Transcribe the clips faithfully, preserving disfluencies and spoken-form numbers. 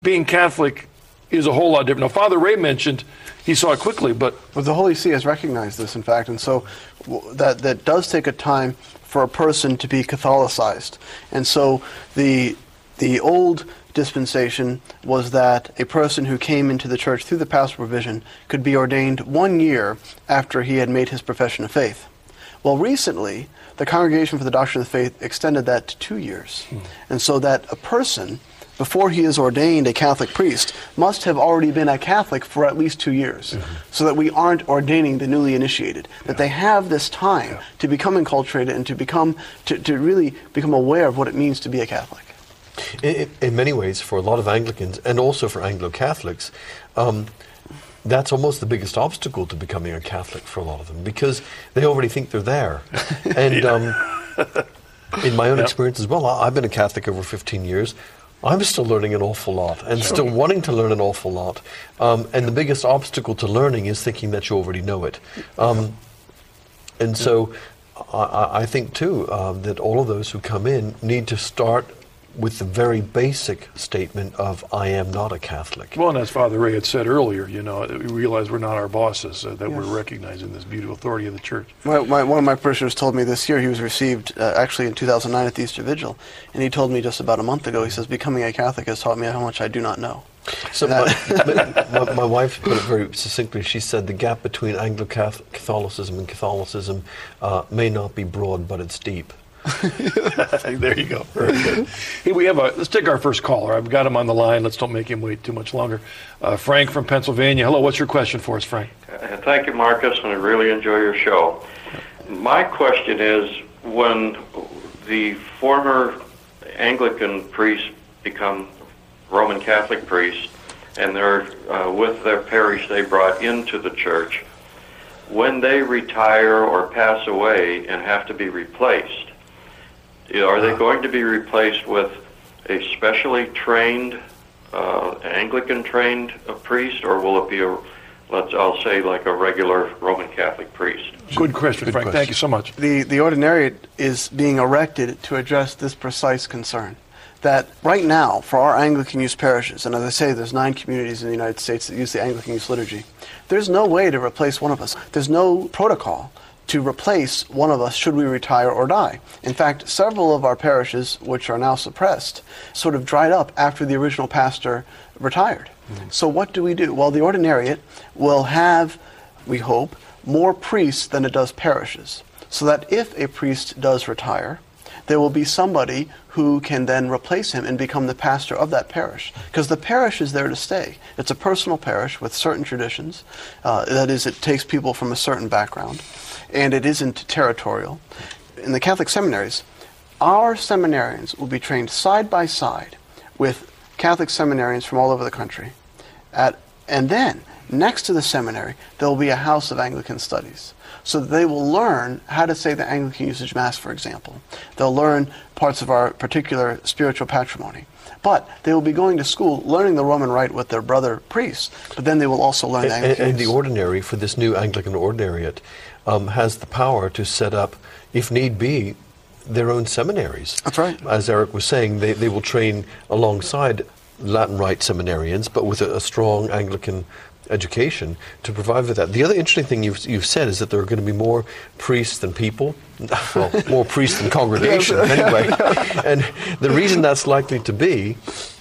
being Catholic is a whole lot different. Now, Father Ray mentioned he saw it quickly, but... Well, the Holy See has recognized this, in fact, and so that, that does take a time for a person to be Catholicized. And so the, the old dispensation was that a person who came into the church through the pastoral provision could be ordained one year after he had made his profession of faith. Well, recently, the Congregation for the Doctrine of the Faith extended that to two years. Hmm. And so that a person, before he is ordained a Catholic priest, must have already been a Catholic for at least two years, mm-hmm. so that we aren't ordaining the newly initiated, that yeah. they have this time yeah. to become enculturated and to become, to, to really become aware of what it means to be a Catholic. In, in many ways, for a lot of Anglicans, and also for Anglo-Catholics, um, that's almost the biggest obstacle to becoming a Catholic for a lot of them, because they already think they're there. And um, in my own yep. experience as well, I've been a Catholic over fifteen years. I'm still learning an awful lot, and sure. still wanting to learn an awful lot. Um, and the biggest obstacle to learning is thinking that you already know it. Um, and so I, I think, too, um, that all of those who come in need to start with the very basic statement of, I am not a Catholic. Well, and as Father Ray had said earlier, you know, we realize we're not our bosses, uh, that yes. we're recognizing this beautiful authority of the Church. My, my, one of my parishioners told me this year, he was received uh, actually in two thousand nine at the Easter Vigil, and he told me just about a month ago, he says, becoming a Catholic has taught me how much I do not know. So my, my, my wife put it very succinctly. She said the gap between Anglo-Catholicism and Catholicism uh, may not be broad, but it's deep. There you go. Very good. Hey, we have a, let's take our first caller. I've got him on the line. Let's don't make him wait too much longer. Uh, Frank from Pennsylvania. Hello, what's your question for us, Frank? Uh, thank you, Marcus, and I really enjoy your show. My question is, when the former Anglican priests become Roman Catholic priests, and they're uh, with their parish they brought into the church, when they retire or pass away and have to be replaced, are they going to be replaced with a specially trained, uh, Anglican-trained priest, or will it be a, let's, I'll say, like a regular Roman Catholic priest? Good question, Good Frank. Question. Thank you so much. The, the ordinariate is being erected to address this precise concern. That right now, for our Anglican use parishes, and as I say, there's nine communities in the United States that use the Anglican use liturgy, there's no way to replace one of us. There's no protocol to replace one of us should we retire or die. In fact, several of our parishes, which are now suppressed, sort of dried up after the original pastor retired. Mm-hmm. So what do we do? Well, the ordinariate will have, we hope, more priests than it does parishes, so that if a priest does retire, there will be somebody who can then replace him and become the pastor of that parish. Because the parish is there to stay. It's a personal parish with certain traditions. Uh, that is, it takes people from a certain background. And it isn't territorial. In the Catholic seminaries, our seminarians will be trained side by side with Catholic seminarians from all over the country. At, and then, next to the seminary, there will be a house of Anglican studies. So that they will learn how to say the Anglican usage Mass, for example. They'll learn parts of our particular spiritual patrimony. But they will be going to school, learning the Roman Rite with their brother priests, but then they will also learn and, the Anglican And, and the ordinary, for this new Anglican ordinariate, um, has the power to set up, if need be, their own seminaries. That's right. As Eric was saying, they, they will train alongside Latin Rite seminarians, but with a, a strong Anglican education to provide for that. The other interesting thing you've, you've said is that there are going to be more priests than people. Well, more priests than congregations, anyway. And the reason that's likely to be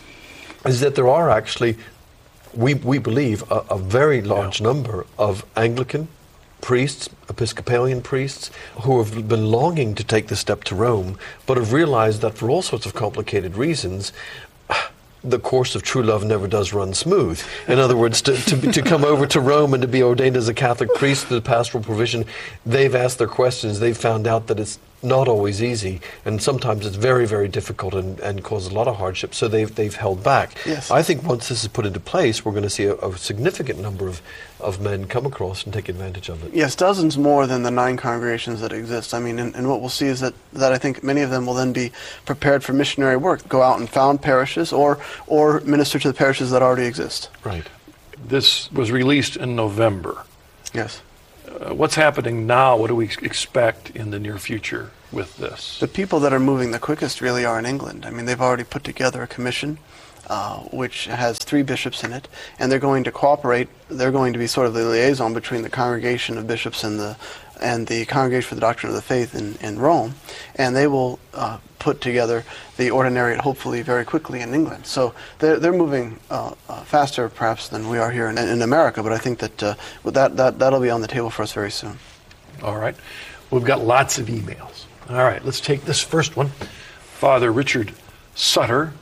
is that there are actually, we, we believe, a, a very large yeah. number of Anglican priests, Episcopalian priests, who have been longing to take the step to Rome, but have realized that for all sorts of complicated reasons, the course of true love never does run smooth. In other words, to, to, to come over to Rome and to be ordained as a Catholic priest through the pastoral provision, they've asked their questions. They've found out that it's not always easy, and sometimes it's very, very difficult and, and causes a lot of hardship, so they've, they've held back. Yes. I think once this is put into place, we're going to see a, a significant number of, of men come across and take advantage of it. Yes, dozens more than the nine congregations that exist. I mean, and, and what we'll see is that, that I think many of them will then be prepared for missionary work, go out and found parishes or, or minister to the parishes that already exist. Right. This was released in November. Yes. Uh, what's happening now? What do we expect in the near future with this? The people that are moving the quickest really are in England. I mean, they've already put together a commission uh, which has three bishops in it, and they're going to cooperate. They're going to be sort of the liaison between the congregation of bishops and the and the Congregation for the Doctrine of the Faith in, in Rome, and they will uh, put together the ordinariate hopefully very quickly in England. So they're, they're moving uh, uh, faster perhaps than we are here in, in America, but I think that, uh, that, that that'll be on the table for us very soon. All right. We've got lots of emails. All right, let's take this first one. Father Richard Sutter,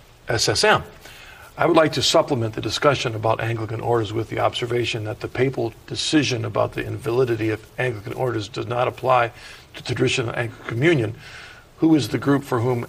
S S M. I would like to supplement the discussion about Anglican orders with the observation that the papal decision about the invalidity of Anglican orders does not apply to traditional Anglican communion. Who is the group for whom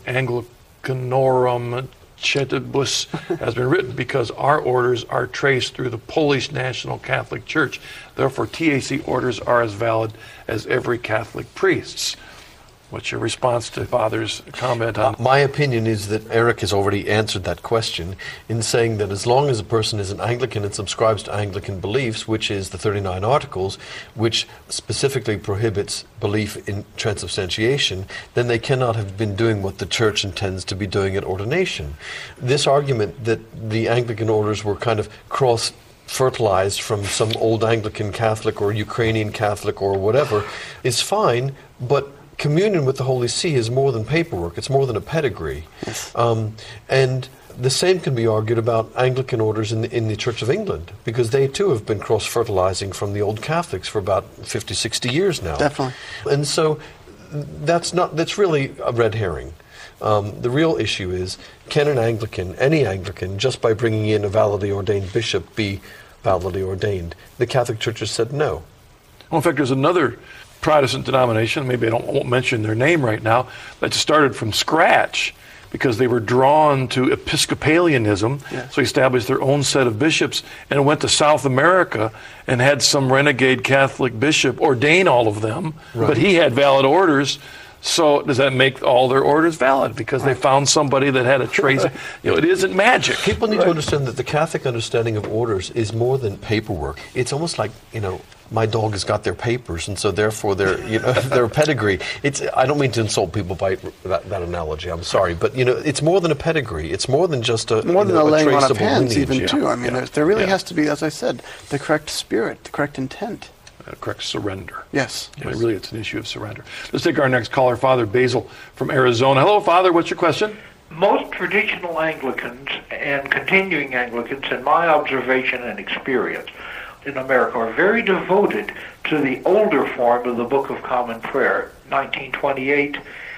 Anglicanorum Cetibus has been written? Because our orders are traced through the Polish National Catholic Church. Therefore, T A C orders are as valid as every Catholic priest's. What's your response to Father's comment on? Uh, my opinion is that Eric has already answered that question in saying that as long as a person is an Anglican and subscribes to Anglican beliefs, which is the thirty-nine Articles, which specifically prohibits belief in transubstantiation, then they cannot have been doing what the Church intends to be doing at ordination. This argument that the Anglican orders were kind of cross fertilized from some old Anglican Catholic or Ukrainian Catholic or whatever is fine, but communion with the Holy See is more than paperwork. It's more than a pedigree. Yes. Um, and the same can be argued about Anglican orders in the, in the Church of England, because they too have been cross-fertilizing from the old Catholics for about fifty, sixty years now. Definitely. And so that's not, that's really a red herring. Um, the real issue is, can an Anglican, any Anglican, just by bringing in a validly ordained bishop, be validly ordained? The Catholic Church has said no. Well, in fact, there's another Protestant denomination, maybe I, don't, I won't mention their name right now, that started from scratch because they were drawn to Episcopalianism, yes. so established their own set of bishops and went to South America and had some renegade Catholic bishop ordain all of them, right. But he had valid orders. So does that make all their orders valid? Because right. they found somebody that had a trace. You know, it isn't magic. People need right. to understand that the Catholic understanding of orders is more than paperwork. It's almost like, you know, my dog has got their papers, and so therefore their, you know, their pedigree. It's. I don't mean to insult people by that, that analogy. I'm sorry, but you know, it's more than a pedigree. It's more than just a more than know, a laying a on of hands, lineage. even yeah. too. I mean, Yeah. there, there really Yeah. has to be, as I said, the correct spirit, the correct intent. Uh, correct surrender. Yes. I mean, really, it's an issue of surrender. Let's take our next caller, Father Basil from Arizona. Hello, Father. What's your question? Most traditional Anglicans and continuing Anglicans, in my observation and experience in America, are very devoted to the older form of the Book of Common Prayer, nineteen twenty-eight,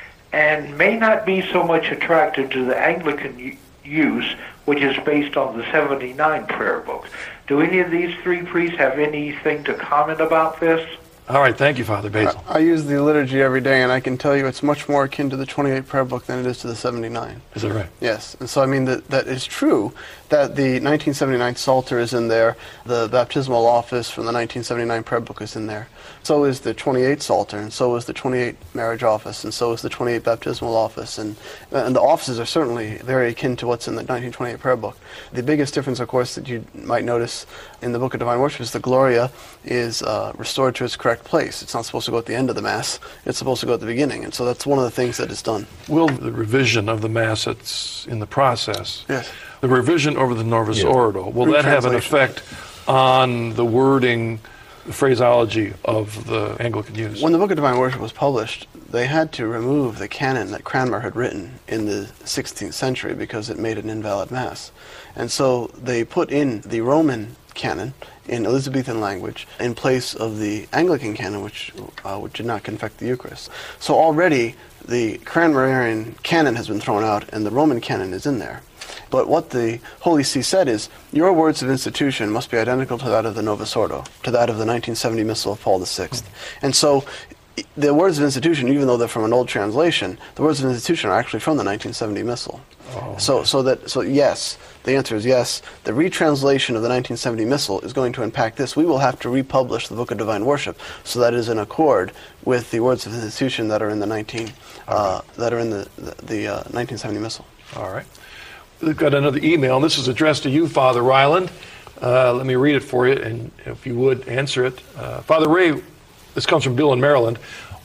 and may not be so much attracted to the Anglican use, which is based on the seventy-nine prayer book. Do any of these three priests have anything to comment about this? All right, thank you, Father Basil. I, I use the liturgy every day, and I can tell you it's much more akin to the twenty-eight prayer book than it is to the seventy-nine. Is that right? Yes, and so I mean that that is true that the nineteen seventy-nine Psalter is in there, the baptismal office from the nineteen seventy-nine prayer book is in there. So is the twenty-eight Psalter, and so is the twenty-eight marriage office, and so is the twenty-eight baptismal office, and and the offices are certainly very akin to what's in the nineteen twenty-eight prayer book. The biggest difference, of course, that you might notice in the Book of Divine Worship is the Gloria is uh, restored to its correct place. It's not supposed to go at the end of the Mass. It's supposed to go at the beginning, and so that's one of the things that is done. Will the revision of the Mass that's in the process, Yes. the revision over the Novus Yeah. Ordo, will that have an Retranslation. effect on the wording, the phraseology of the Anglican use? When the Book of Divine Worship was published, they had to remove the canon that Cranmer had written in the sixteenth century because it made an invalid Mass. And so they put in the Roman canon in Elizabethan language in place of the Anglican canon, which, uh, which did not confect the Eucharist. So already the Cranmerian canon has been thrown out and the Roman canon is in there. But what the Holy See said is, your words of institution must be identical to that of the Novus Ordo, to that of the nineteen seventy Missal of Paul the Sixth. And so the words of institution, even though they're from an old translation, the words of institution are actually from the nineteen seventy Missal. Oh, so, okay. so that, so yes, the answer is yes. The retranslation of the nineteen seventy Missal is going to impact this. We will have to republish the Book of Divine Worship so that it is in accord with the words of institution that are in the nineteen uh, that are in the the, the uh, nineteen seventy Missal. All right. We've got another email, and this is addressed to you, Father Ryland. Uh, let me read it for you, and if you would, answer it. Uh, Father Ray, this comes from Bill in Maryland.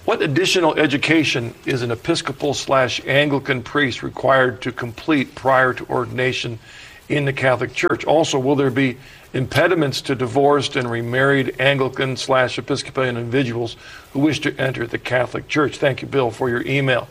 What additional education is an Episcopal slash Anglican priest required to complete prior to ordination in the Catholic Church? Also, will there be impediments to divorced and remarried Anglican slash Episcopalian individuals who wish to enter the Catholic Church? Thank you, Bill, for your email.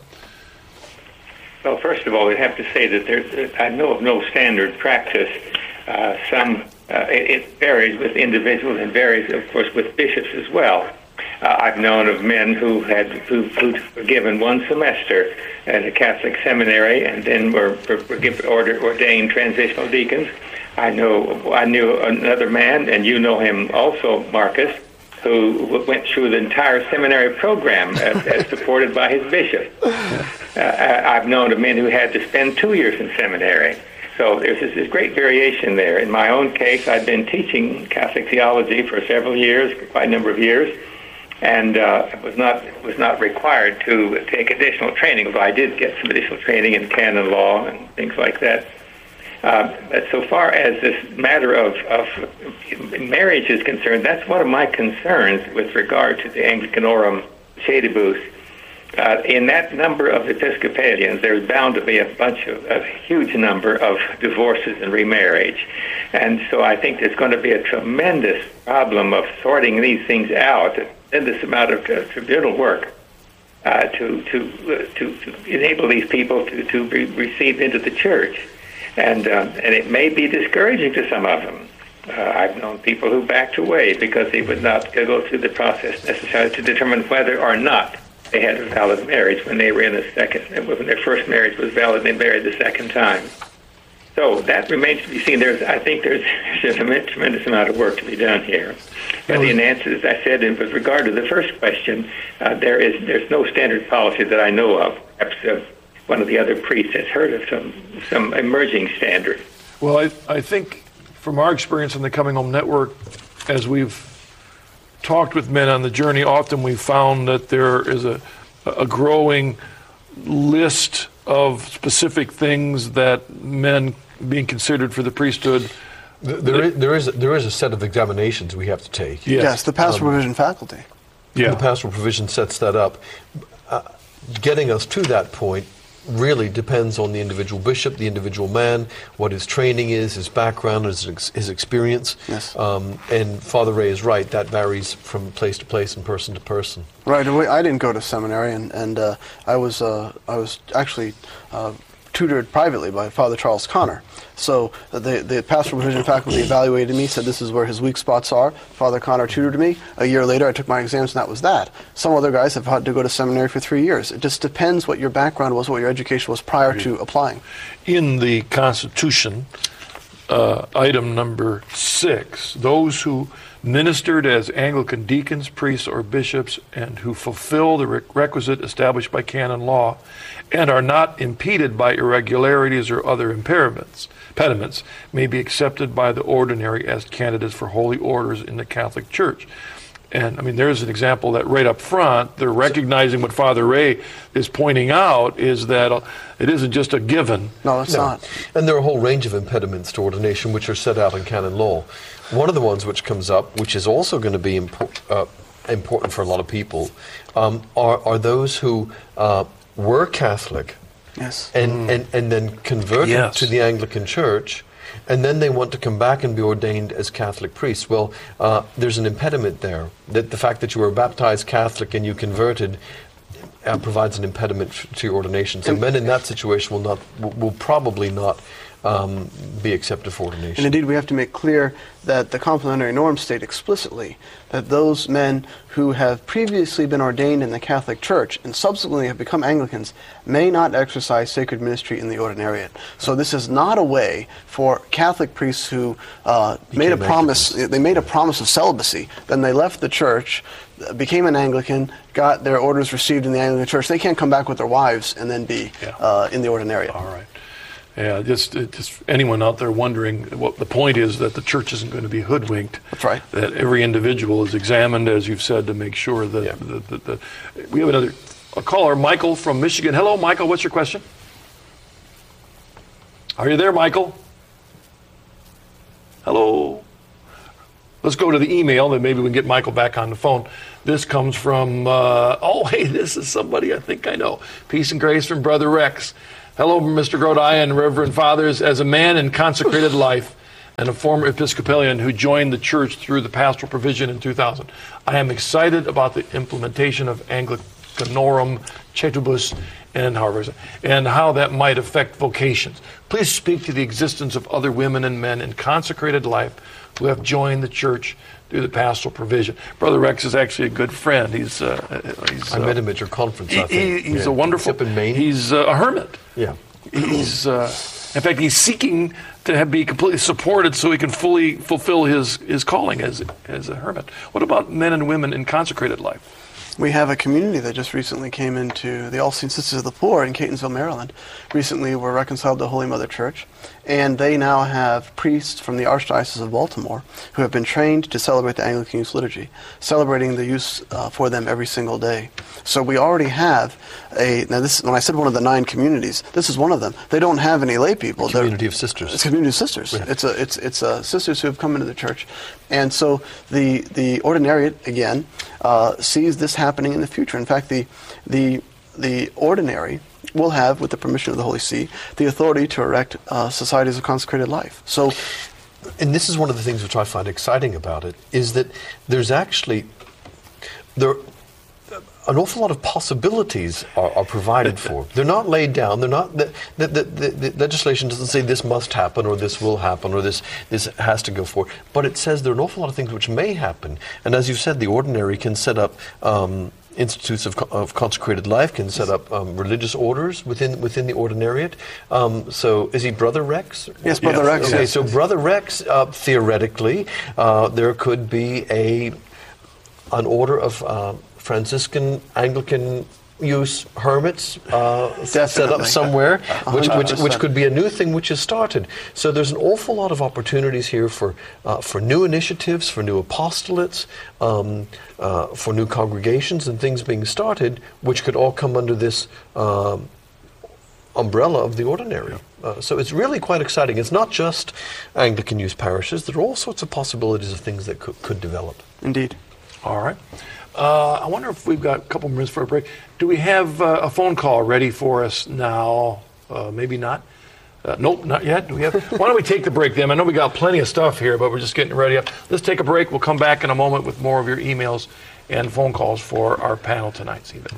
Well, first of all, we have to say that there's, I know of no standard practice. Uh, some, uh, it, it varies with individuals and varies, of course, with bishops as well. Uh, I've known of men who had who, who were given one semester at a Catholic seminary and then were, were, were given, order, ordained transitional deacons. I know I knew another man, and you know him also, Marcus, who went through the entire seminary program as, as supported by his bishop. Uh, I've known of men who had to spend two years in seminary. So there's this, this great variation there. In my own case, I've been teaching Catholic theology for several years, quite a number of years, and uh, was not was not required to take additional training, although I did get some additional training in canon law and things like that. Uh, but so far as this matter of, of marriage is concerned, that's one of my concerns with regard to the Anglicanorum Sedibus. Uh, in that number of Episcopalians, there's bound to be a bunch of, a huge number of divorces and remarriage. And so I think there's going to be a tremendous problem of sorting these things out, a tremendous amount of uh, tribunal work uh, to, to, uh, to, to enable these people to, to be received into the church. And, uh, and it may be discouraging to some of them. Uh, I've known people who backed away because they would not go through the process necessary to determine whether or not they had a valid marriage when they were in a second, when their first marriage was valid, they married the second time. So that remains to be seen. There's, I think there's, there's a tremendous amount of work to be done here. But in answer, as I said, with regard to the first question, uh, there is there's no standard policy that I know of. Perhaps uh, one of the other priests has heard of some some emerging standard. Well, I, I think from our experience in the Coming Home Network, as we've talked with men on the journey, often we've found that there is a, a growing list of specific things that men being considered for the priesthood. There is, there is there is a set of examinations we have to take. Yes, yes the pastoral um, provision faculty. Yeah. The pastoral provision sets that up. Uh, getting us to that point really depends on the individual bishop, the individual man, what his training is, his background, his, his experience. Yes. Um, and Father Ray is right, that varies from place to place and person to person. Right. I didn't go to seminary, and, and uh, I was uh, I was actually uh, tutored privately by Father Charles Connor. So uh, the, the pastoral provision faculty evaluated me, said this is where his weak spots are. Father Connor tutored me. A year later, I took my exams, and that was that. Some other guys have had to go to seminary for three years. It just depends what your background was, what your education was prior mm-hmm. to applying. In the Constitution, uh, item number six, those who ministered as Anglican deacons, priests, or bishops, and who fulfill the requisite established by canon law, and are not impeded by irregularities or other impairments, impediments, may be accepted by the ordinary as candidates for holy orders in the Catholic Church. And I mean, there's an example that right up front, they're recognizing what Father Ray is pointing out is that it isn't just a given. No, it's no. not. And there are a whole range of impediments to ordination which are set out in canon law. One of the ones which comes up, which is also going to be impo- uh, important for a lot of people, um, are, are those who uh, were Catholic yes. and, mm. and, and then converted yes. to the Anglican Church, and then they want to come back and be ordained as Catholic priests. Well, uh, there's an impediment there. That the fact that you were baptized Catholic and you converted uh, provides an impediment f- to your ordination. So men in that situation will not, will, will probably not um, be accepted for ordination. And indeed, we have to make clear that the complementary norms state explicitly that those men who have previously been ordained in the Catholic Church and subsequently have become Anglicans may not exercise sacred ministry in the ordinariate. So this is not a way for Catholic priests who uh, made a promise. Anglicans. They made a promise of celibacy. Then they left the church, became an Anglican, got their orders received in the Anglican Church. They can't come back with their wives and then be yeah. uh, in the ordinariate. All right. Yeah, just, just anyone out there wondering, what the point is that the church isn't going to be hoodwinked. That's right. That every individual is examined, as you've said, to make sure that, yeah. that, that, that we have another a caller, Michael from Michigan. Hello, Michael. What's your question? Are you there, Michael? Hello. Let's go to the email, and maybe we can get Michael back on the phone. This comes from, uh, oh, hey, this is somebody I think I know. Peace and grace from Brother Rex. Hello, Mister Grodiah and Reverend Fathers. As a man in consecrated life and a former Episcopalian who joined the church through the pastoral provision in two thousand, I am excited about the implementation of Anglicanorum Cetibus and Harvard, and how that might affect vocations. Please speak to the existence of other women and men in consecrated life who have joined the church through the pastoral provision. Brother Rex is actually a good friend. He's, uh, he's I uh, met him at your conference, he, I think. He, he's yeah. a wonderful... He's up in Maine. He's uh, a hermit. Yeah. He's, uh, in fact, he's seeking to have, be completely supported so he can fully fulfill his, his calling as, as a hermit. What about men and women in consecrated life? We have a community that just recently came into the All Saints Sisters of the Poor in Catonsville, Maryland. Recently were reconciled to Holy Mother Church, and they now have priests from the Archdiocese of Baltimore who have been trained to celebrate the Anglican Use Liturgy, celebrating the use uh, for them every single day. So we already have a, now this, when I said one of the nine communities, this is one of them. They don't have any lay people. Community They're, of sisters. It's a community of sisters. Yeah. It's a, it's, it's uh, sisters who have come into the church. And so the, the ordinariate, again, uh, sees this happening in the future. In fact, the, the, the ordinary will have, with the permission of the Holy See, the authority to erect uh, societies of consecrated life. So, and this is one of the things which I find exciting about it, is that there's actually, there, an awful lot of possibilities are, are provided for. They're not laid down. They're not. The, the, the, the legislation doesn't say this must happen or this will happen or this this has to go forward. But it says there are an awful lot of things which may happen. And as you've said, the ordinary can set up um, institutes of, of consecrated life, can set up um, religious orders within within the ordinariate. Um, so is he Brother Rex? Yes, Brother Yes. Rex. Okay, Yes. so Brother Rex, uh, theoretically, uh, there could be a an order of uh, Franciscan Anglican use hermits uh, set up somewhere, which, which which could be a new thing which is started. So there's an awful lot of opportunities here for uh, for new initiatives, for new apostolates, um, uh, for new congregations and things being started, which could all come under this um, umbrella of the ordinary. Uh, so it's really quite exciting. It's not just Anglican use parishes. There are all sorts of possibilities of things that could, could develop. indeed. All right. Uh, I wonder if we've got a couple minutes for a break. Do we have uh, a phone call ready for us now? Uh, maybe not. Uh, nope, not yet. Do we have? Why don't we take the break then? I know we got plenty of stuff here, but we're just getting ready up. Let's take a break. We'll come back in a moment with more of your emails and phone calls for our panel tonight, Stephen.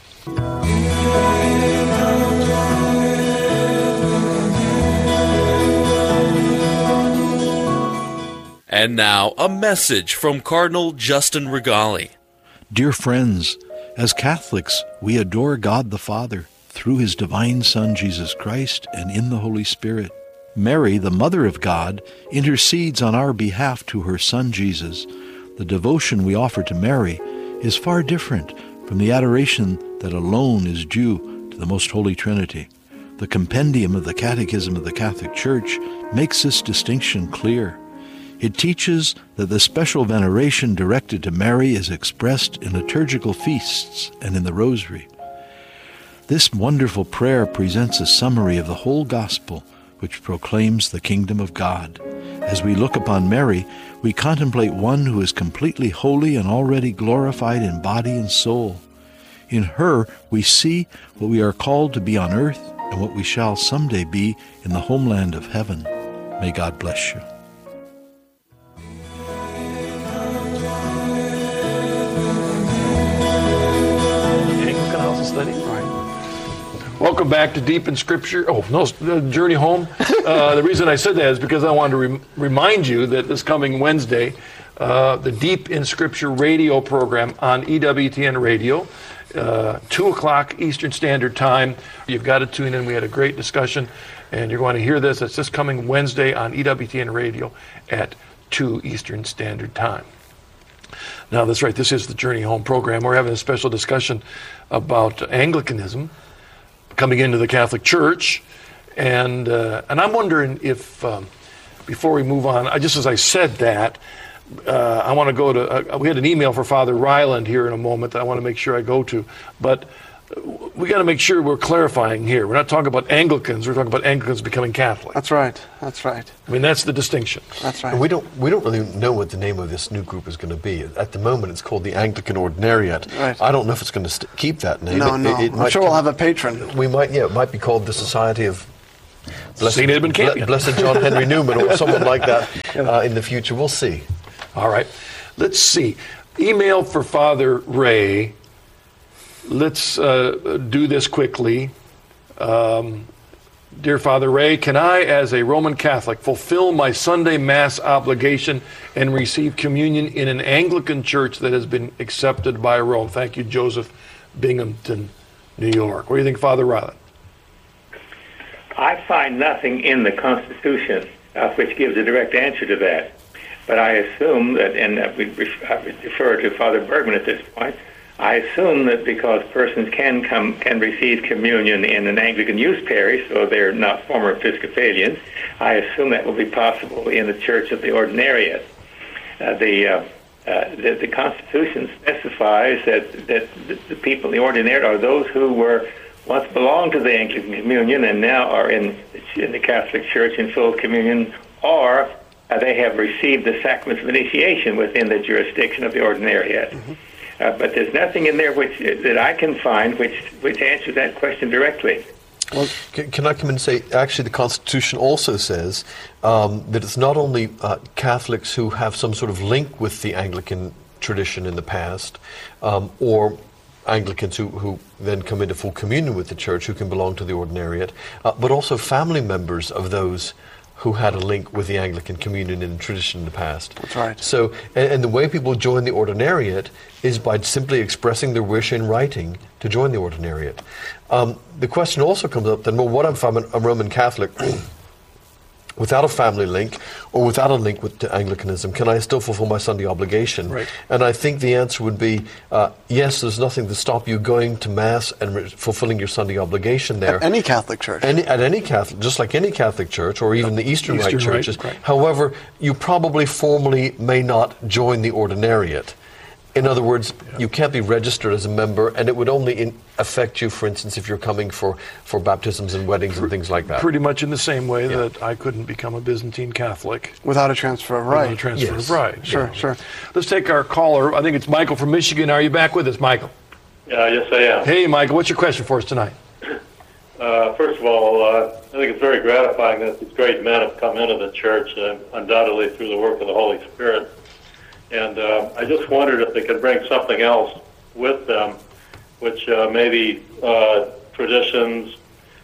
And now, a message from Cardinal Justin Regali. Dear friends, as Catholics, we adore God the Father through His divine Son, Jesus Christ, and in the Holy Spirit. Mary, the Mother of God, intercedes on our behalf to her Son, Jesus. The devotion we offer to Mary is far different from the adoration that alone is due to the Most Holy Trinity. The compendium of the Catechism of the Catholic Church makes this distinction clear. It teaches that the special veneration directed to Mary is expressed in liturgical feasts and in the Rosary. This wonderful prayer presents a summary of the whole Gospel, which proclaims the kingdom of God. As we look upon Mary, we contemplate one who is completely holy and already glorified in body and soul. In her, we see what we are called to be on earth and what we shall someday be in the homeland of heaven. May God bless you. Welcome back to Deep in Scripture. Oh, no, uh, Journey Home. Uh, the reason I said that is because I wanted to re- remind you that this coming Wednesday, uh, the Deep in Scripture radio program on E W T N Radio, uh, two o'clock Eastern Standard Time. You've got to tune in. We had a great discussion, and you're going to hear this. It's this coming Wednesday on E W T N Radio at two Eastern Standard Time. Now, that's right. This is the Journey Home program. We're having a special discussion about Anglicanism coming into the Catholic Church, and uh, and I'm wondering if um, before we move on, I, just as I said that, uh, I want to go to. Uh, we had an email for Father Ryland here in a moment that I want to make sure I go to, but we got to make sure we're clarifying here. We're not talking about Anglicans. We're talking about Anglicans becoming Catholic. That's right. That's right. I mean, that's the distinction. That's right. And we don't we don't really know what the name of this new group is going to be. At the moment, it's called the Anglican Ordinariate. Right. I don't know if it's going to st- keep that name. No, It- no. it- it I'm might sure we'll come- have a patron. We might, yeah, it might be called the Society of Blessed, Saint Edmund Campion. Blessed John Henry Newman or someone like that uh, in the future. We'll see. All right. Let's see. Email for Father Ray. Let's uh, do this quickly. Um, Dear Father Ray, can I, as a Roman Catholic, fulfill my Sunday Mass obligation and receive communion in an Anglican church that has been accepted by Rome? Thank you, Joseph, Binghamton, New York. What do you think, Father Ryland? I find nothing in the Constitution uh, which gives a direct answer to that. But I assume that, and uh, we ref- I refer to Father Bergman at this point, I assume that because persons can come can receive communion in an Anglican youth parish, so they're not former Episcopalians, I assume that will be possible in the Church of the Ordinariate. Uh, the, uh, uh, the the Constitution specifies that that the, the people in the Ordinariate are those who were once belonged to the Anglican Communion and now are in in the Catholic Church in full communion, or uh, they have received the sacraments of initiation within the jurisdiction of the Ordinariate. Mm-hmm. Uh, but there's nothing in there which that I can find which which answers that question directly. Well, can, can I come in and say, actually, the Constitution also says um, that it's not only uh, Catholics who have some sort of link with the Anglican tradition in the past, um, or Anglicans who, who then come into full communion with the Church, who can belong to the Ordinariate, uh, but also family members of those who had a link with the Anglican communion and tradition in the past. That's right. So, and, and the way people join the Ordinariate is by simply expressing their wish in writing to join the Ordinariate. Um, the question also comes up then, well, what if I'm a Roman Catholic without a family link or without a link with Anglicanism? Can I still fulfill my Sunday obligation? Right. And I think the answer would be uh, yes, there's nothing to stop you going to Mass and re- fulfilling your Sunday obligation there. At any Catholic church. Any, at any Catholic, just like any Catholic church or even the Eastern, Eastern Rite Rite, churches. right. However, you probably formally may not join the Ordinariate. In other words, you can't be registered as a member, and it would only in affect you, for instance, if you're coming for, for baptisms and weddings and things like that. Pretty much in the same way Yeah. that I couldn't become a Byzantine Catholic Without a transfer of without right. a transfer Yes. of right. Sure, Yeah. sure. Let's take our caller. I think it's Michael from Michigan. Are you back with us, Michael? Yeah, yes, I am. Hey, Michael, what's your question for us tonight? Uh, first of all, uh, I think it's very gratifying that these great men have come into the church, uh, undoubtedly through the work of the Holy Spirit. And uh, I just wondered if they could bring something else with them, which uh, maybe uh, traditions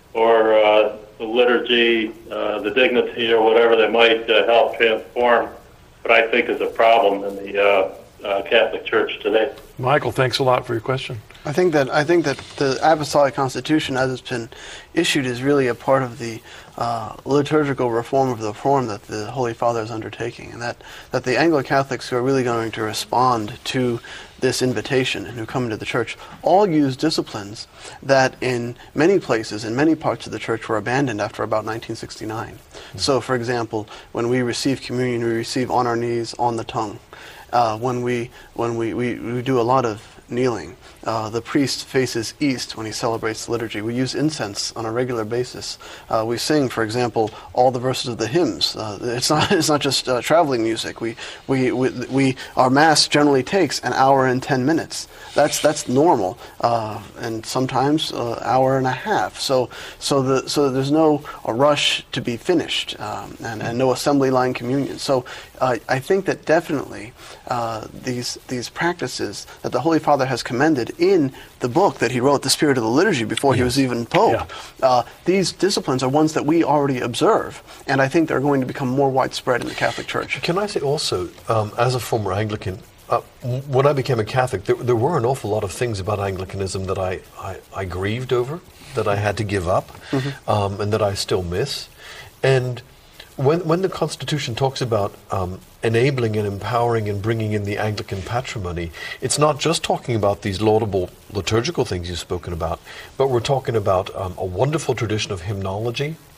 or uh, the liturgy, uh, the dignity, or whatever they might uh, help transform what I think is a problem in the uh, uh, Catholic Church today. Michael, thanks a lot for your question. I think that I think that the Apostolic Constitution, as it's been issued, is really a part of the uh, liturgical reform of the reform that the Holy Father is undertaking, and that, that the Anglo-Catholics who are really going to respond to this invitation and who come into the church all use disciplines that in many places, in many parts of the church, were abandoned after about nineteen sixty-nine. Mm-hmm. So, for example, when we receive communion, we receive on our knees, on the tongue. Uh, when we when we, we, we do a lot of kneeling. Uh, the priest faces east when he celebrates the liturgy. We use incense on a regular basis. Uh, we sing, for example, all the verses of the hymns. Uh, it's not it's not just uh, traveling music. We, we we we our mass generally takes an hour and ten minutes. That's that's normal, uh, and sometimes an uh, hour and a half. So so the so there's no a rush to be finished, um, and and no assembly line communion. So uh, I think that definitely uh, these these practices that the Holy Father has commended in the book that he wrote, The Spirit of the Liturgy, before he was even Pope. Yeah. Uh, these disciplines are ones that we already observe, and I think they're going to become more widespread in the Catholic Church. Can I say also, um, as a former Anglican, uh, w- when I became a Catholic, there, there were an awful lot of things about Anglicanism that I, I, I grieved over, that I had to give up, mm-hmm. um, and that I still miss. And when, when the Constitution talks about um, enabling and empowering and bringing in the Anglican patrimony, it's not just talking about these laudable liturgical things you've spoken about, but we're talking about um, a wonderful tradition of hymnology,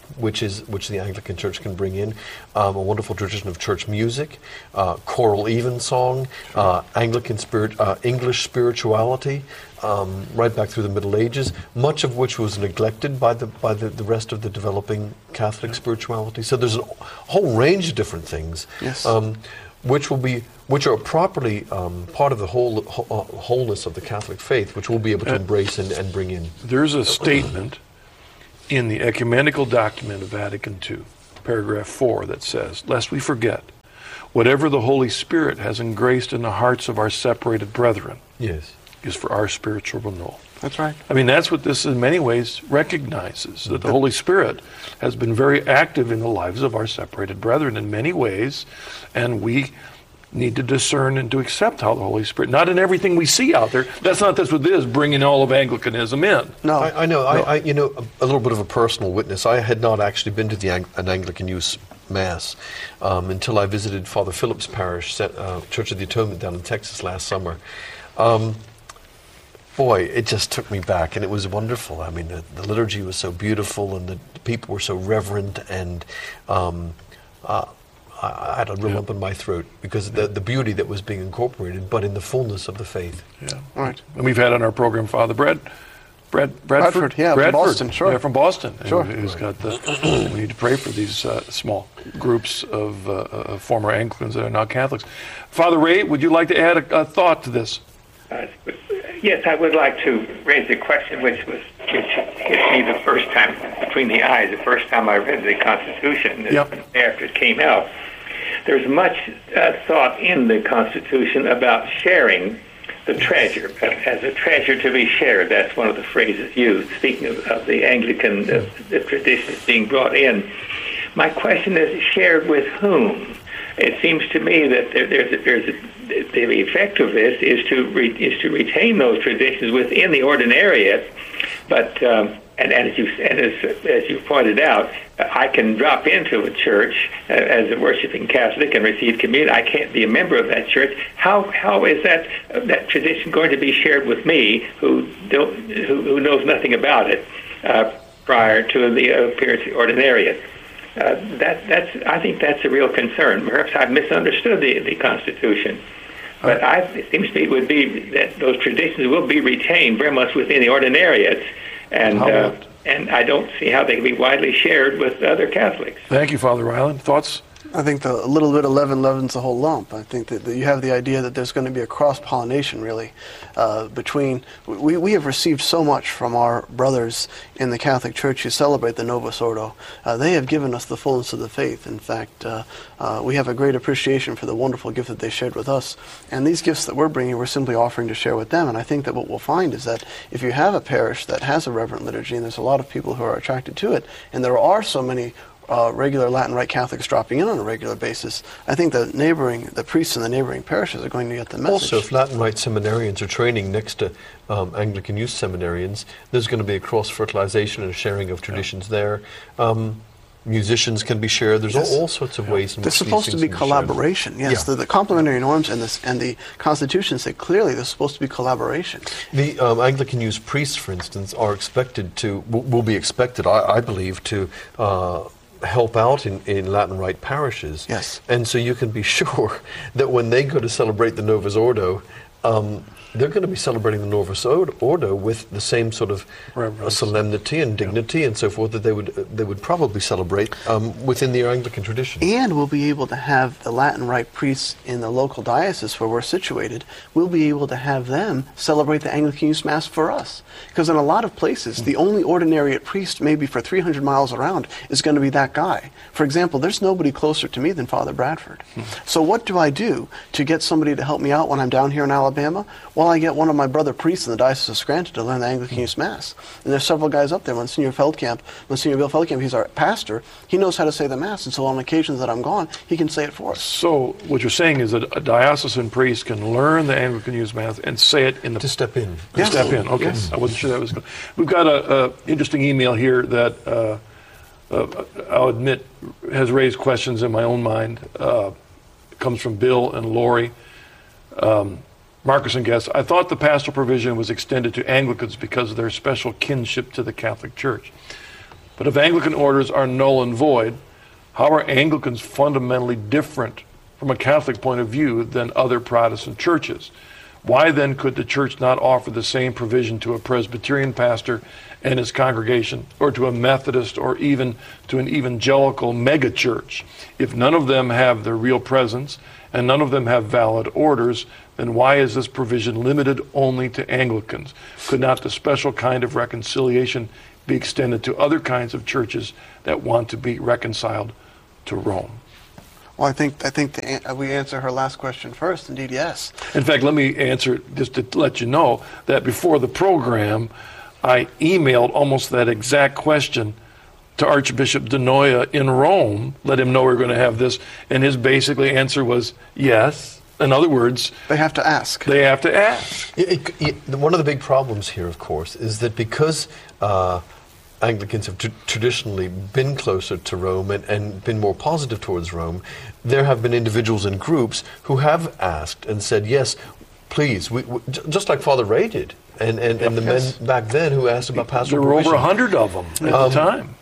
which is which the Anglican Church can bring in, um, a wonderful tradition of church music, uh, choral evensong, uh, Anglican spirit, uh, English spirituality, um, right back through the Middle Ages, much of which was neglected by the by the, the rest of the developing Catholic spirituality. So there's a whole range of different things, Yes. um, which will be which are properly um, part of the whole wh- uh, wholeness of the Catholic faith, which we'll be able to embrace and, and bring in. There's a statement in the ecumenical document of Vatican two, paragraph four, that says, lest we forget, whatever the Holy Spirit has engraced in the hearts of our separated brethren Yes. is for our spiritual renewal. That's right. I mean, that's what this in many ways recognizes, that the Holy Spirit has been very active in the lives of our separated brethren in many ways, and we need to discern and to accept how the Holy Spirit, not in everything we see out there. That's not that's what this is, bringing all of Anglicanism in. No. I, I know. I, I, you know, a, a little bit of a personal witness. I had not actually been to the Ang- an Anglican youth mass um, until I visited Father Philip's parish, uh, Church of the Atonement, down in Texas last summer. Um, boy, it just took me back, and it was wonderful. I mean, the, the liturgy was so beautiful, and the, the people were so reverent, and um, uh, I, I had a real lump in my throat because of the, the beauty that was being incorporated, but in the fullness of the faith. Yeah. Right. And we've had on our program Father Brad, Brad Bradford, Bradford, yeah, from Boston, sure. Yeah, from Boston. Sure. Who- Who's got the, we need to pray for these uh, small groups of uh, uh, former Anglicans that are now Catholics. Father Ray, would you like to add a, a thought to this? Uh, yes, I would like to raise a question which was which hit me the first time between the eyes, the first time I read the Constitution Yep. after it came out. There's much uh, thought in the Constitution about sharing the treasure, as a treasure to be shared. That's one of the phrases used, speaking of, of the Anglican uh, the traditions being brought in. My question is, shared with whom? It seems to me that there, there's a, there's a, the effect of this is to re, is to retain those traditions within the ordinariate, but um, and, and as you and as, as you pointed out, I can drop into a church uh, as a worshiping Catholic and receive communion. I can't be a member of that church. How how is that uh, that tradition going to be shared with me, who don't who, who knows nothing about it uh, prior to the appearance of the ordinariate? Uh, that that's I think that's a real concern. Perhaps I've misunderstood the the Constitution, but I, it seems to me it would be that those traditions will be retained very much within the ordinariates, and How uh, about- and I don't see how they can be widely shared with other Catholics. Thank you, Father Ryland. Thoughts? I think the little bit of leaven leavens the whole lump. I think that, that you have the idea that there's going to be a cross-pollination, really, uh, between... We, we have received so much from our brothers in the Catholic Church who celebrate the Novus Ordo. Uh, they have given us the fullness of the faith. In fact, uh, uh, we have a great appreciation for the wonderful gift that they shared with us. And these gifts that we're bringing, we're simply offering to share with them. And I think that what we'll find is that if you have a parish that has a reverent liturgy, and there's a lot of people who are attracted to it, and there are so many Uh, regular Latin Rite Catholics dropping in on a regular basis, I think the neighboring, the priests in the neighboring parishes are going to get the message. Also, if Latin Rite seminarians are training next to um, Anglican youth seminarians, there's going to be a cross-fertilization and a sharing of traditions there. Um, musicians can be shared. There's Yes. all, all sorts of ways in There's which these supposed to things be can collaboration. shared. Yes, Yeah. the, the complementary norms and, this, and the Constitution say clearly there's supposed to be collaboration. The um, Anglican youth priests, for instance, are expected to, will, will be expected, I, I believe, to uh, help out in, in Latin Rite parishes. Yes. And so you can be sure that when they go to celebrate the Novus Ordo, um, they're going to be celebrating the Novus Ordo with the same sort of uh, solemnity and dignity and so forth that they would uh, they would probably celebrate um, within the Anglican tradition. And we'll be able to have the Latin Rite priests in the local diocese where we're situated, we'll be able to have them celebrate the Anglican Youth Mass for us. Because in a lot of places, the only ordinariate priest, maybe for three hundred miles around, is going to be that guy. For example, there's nobody closer to me than Father Bradford. So what do I do to get somebody to help me out when I'm down here in Alabama? Well, I get one of my brother priests in the Diocese of Scranton to learn the Anglican Youth Mass. And there's several guys up there. Monsignor Feldkamp, Monsignor Bill Feldkamp, he's our pastor. He knows how to say the Mass, and so on occasions that I'm gone, he can say it for us. So what you're saying is that a diocesan priest can learn the Anglican Youth Mass and say it in the... To step in. To Yes. step in, okay. Yes. I wasn't sure that was good. We've got a, a interesting email here that uh, uh, I'll admit has raised questions in my own mind. Uh, it comes from Bill and Lori. Um, Marcus guest, I thought the pastoral provision was extended to Anglicans because of their special kinship to the Catholic Church. But if Anglican orders are null and void, how are Anglicans fundamentally different from a Catholic point of view than other Protestant churches? Why then could the church not offer the same provision to a Presbyterian pastor and his congregation, or to a Methodist, or even to an evangelical megachurch? If none of them have their real presence and none of them have valid orders, then why is this provision limited only to Anglicans? Could not the special kind of reconciliation be extended to other kinds of churches that want to be reconciled to Rome? Well, I think I think the, an- we answer her last question first. Indeed, yes. In fact, let me answer just to let you know that before the program, I emailed almost that exact question to Archbishop Denoya in Rome, let him know we we're going to have this, and his basically answer was yes. In other words, They have to ask. they have to ask. It, it, it- one of the big problems here, of course, is that because uh, Anglicans have tr- traditionally been closer to Rome and, and been more positive towards Rome, there have been individuals and groups who have asked and said, yes, please, we, we, j- just like Father Ray did, and, and, and the Yes. men back then who asked about There pastoral were over provision. a hundred of them at Um, the time.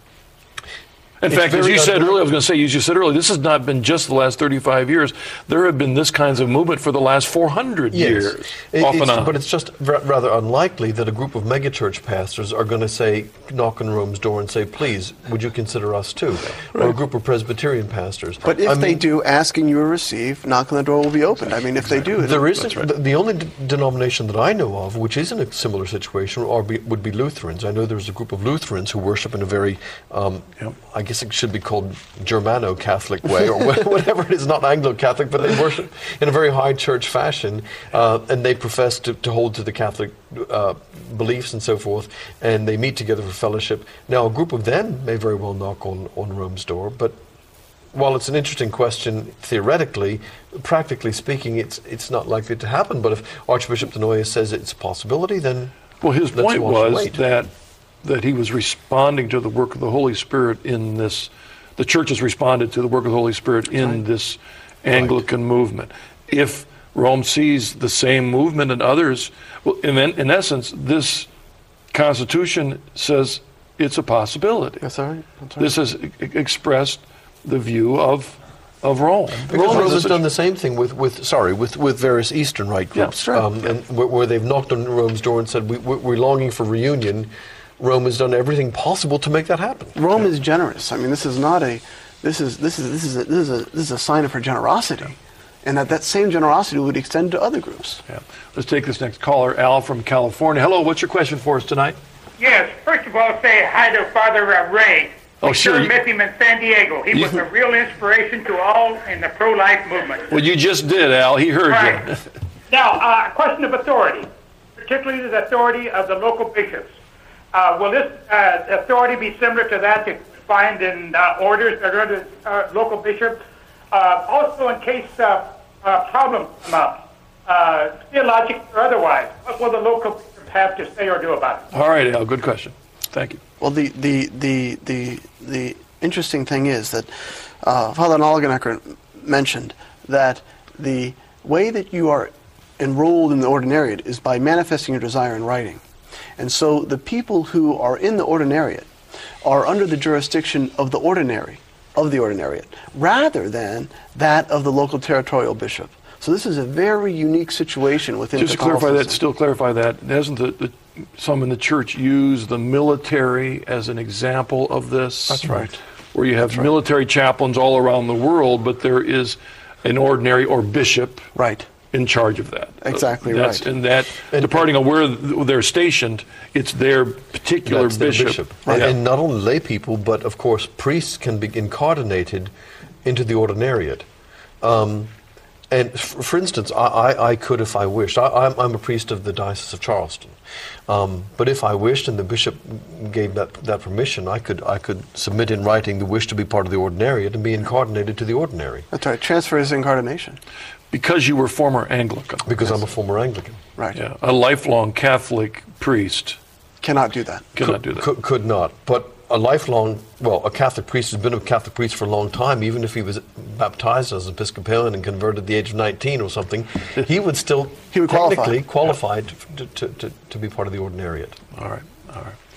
In it's fact, as very you said unlikely- earlier, I was going to say, as you said earlier, this has not been just the last thirty-five years. There have been this kinds of movement for the last four hundred years, It- off it's- and on. But it's just ra- rather unlikely that a group of megachurch pastors are going to say, knock on Rome's door and say, please, would you consider us too? Or a group of Presbyterian pastors. But if I they mean, do, ask and you will receive, knock on the door will be opened. I mean, if they do, it'll- There is a, the, the only d- denomination that I know of which is in a similar situation are be, would be Lutherans. I know there's a group of Lutherans who worship in a very, um, Yep. I guess it should be called Germano-Catholic way, or wha- whatever it is, not Anglo-Catholic, but they worship in a very high church fashion, uh, and they profess to, to hold to the Catholic uh, beliefs and so forth, and they meet together for fellowship. Now, a group of them may very well knock on, on Rome's door, but while it's an interesting question theoretically, practically speaking, it's it's not likely to happen. But if Archbishop Denoya says it's a possibility, then Well, his let's point watch and was wait. that that he was responding to the work of the Holy Spirit in this. The church has responded to the work of the Holy Spirit in this Anglican movement. If Rome sees the same movement in others, well, in, in essence, this Constitution says it's a possibility. That's all right. That's all right. This has e- expressed the view of of Rome. Because Rome Rome is has a- done the same thing with, with sorry with, with various Eastern Rite Yeah, groups, sure. um, and where, where they've knocked on Rome's door and said we, we- we're longing for reunion. Rome has done everything possible to make that happen. Rome is generous. I mean, this is not a, this is this is this is a, this is a, this is a sign of her generosity, and that that same generosity would extend to other groups. Yeah. Let's take this next caller, Al from California. Hello, what's your question for us tonight? Yes, first of all, say hi to Father uh, Ray. Oh, We sure. sure met him in San Diego. He You- was a real inspiration to all in the pro-life movement. Well, you just did, Al. He heard Right. you. Now, uh, question of authority, particularly the authority of the local bishops. Uh, will this uh, authority be similar to that you find in uh, orders that are under uh, local bishop? Uh, also, in case uh, uh, problems come up, uh, theological or otherwise, what will the local bishop have to say or do about it? All right, Al. Good question. Thank you. Well, the the the the the interesting thing is that uh, Father Nolgenecker mentioned that the way that you are enrolled in the ordinariate is by manifesting your desire in writing. And so the people who are in the ordinariate are under the jurisdiction of the ordinary, of the ordinariate, rather than that of the local territorial bishop. So this is a very unique situation within Just to clarify that, Catholicism. still clarify that, hasn't the, the some in the church use the military as an example of this? That's right. Where you have military chaplains all around the world, but there is an ordinary or bishop Right. in charge of that. Exactly That's, right. And that, departing on where they're stationed, it's their particular That's their bishop. bishop. Yeah. And, and not only lay people, but of course priests can be incarnated into the ordinariate. Um, and f- for instance, I, I, I could if I wished. I, I'm, I'm a priest of the Diocese of Charleston. Um, but if I wished and the bishop gave that, that permission, I could, I could submit in writing the wish to be part of the ordinariate and be incarnated to the ordinary. That's right. Transfer is incarnation. Because you were former Anglican. Because I'm a former Anglican. Right. Yeah, a lifelong Catholic priest Cannot do that. cannot could, do that. Could, could not. But a lifelong, well, a Catholic priest has been a Catholic priest for a long time, even if he was baptized as Episcopalian and converted at the age of nineteen or something, he would still He would qualify. technically qualify to, to, to, to be part of the ordinariate. All right, all right.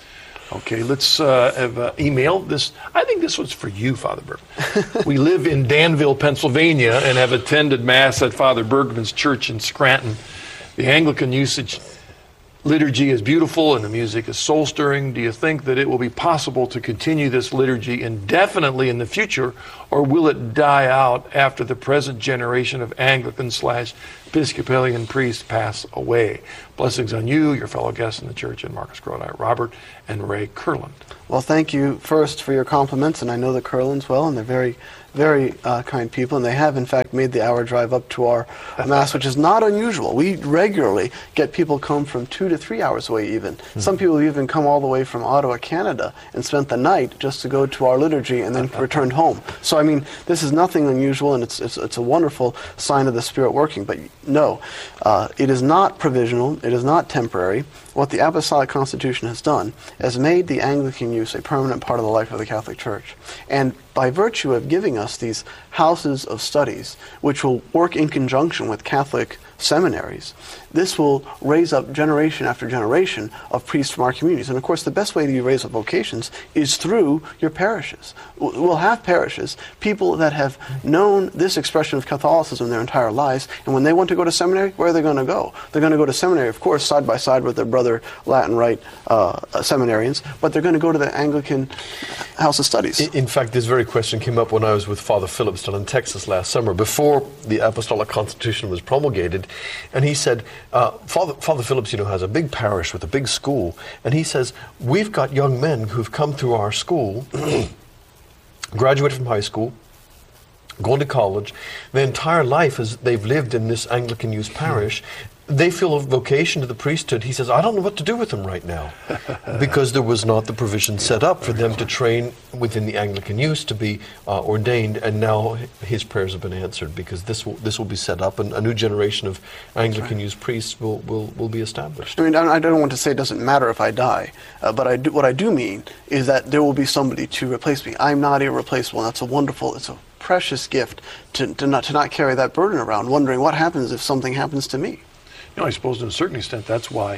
Okay, let's uh, have uh, email this. I think this was for you, Father Bergman. We live in Danville, Pennsylvania, and have attended Mass at Father Bergman's church in Scranton. The Anglican usage liturgy is beautiful and the music is soul-stirring. Do you think that it will be possible to continue this liturgy indefinitely in the future, or will it die out after the present generation of Anglican slash Episcopalian priests pass away? Blessings on you, your fellow guests in the church in Marcus Grodi, Robert and Ray Kurland. Well, thank you first for your compliments, and I know the Kurlands well, and they're very, very uh, kind people, and they have, in fact, made the hour drive up to our Mass, which is not unusual. We regularly get people come from two to three hours away even. Mm-hmm. Some people even come all the way from Ottawa, Canada, and spent the night just to go to our liturgy and then returned home. So, I mean, this is nothing unusual, and it's, it's, it's a wonderful sign of the Spirit working. But no, uh, it is not provisional. It is not temporary. What the Apostolic Constitution has done is made the Anglican use a permanent part of the life of the Catholic Church. And by virtue of giving us these houses of studies, which will work in conjunction with Catholic seminaries, this will raise up generation after generation of priests from our communities. And of course, the best way to raise up vocations is through your parishes. We'll have parishes, people that have known this expression of Catholicism their entire lives, and when they want to go to seminary, where are they going to go? They're going to go to seminary, of course, side by side with their brother Latin Rite uh, seminarians, but they're going to go to the Anglican House of Studies. In, in fact, this very question came up when I was with Father Phillips down in Texas last summer, before the Apostolic Constitution was promulgated, and he said, uh, Father, Father Phillips, you know, has a big parish with a big school, and he says, we've got young men who've come through our school, graduated from high school, gone to college, their entire life is they've lived in this Anglican Youth parish. They feel a vocation to the priesthood. He says, I don't know what to do with them right now, because there was not the provision set up for them to train within the Anglican Youth to be uh, ordained, and now his prayers have been answered, because this will this will be set up, and a new generation of Anglican Youth priests will, will, will be established. I mean, I don't want to say it doesn't matter if I die, uh, but I do, what I do mean is that there will be somebody to replace me. I'm not irreplaceable, and that's a wonderful, it's a precious gift to, to, not, to not carry that burden around, wondering what happens if something happens to me. You know, I suppose to a certain extent that's why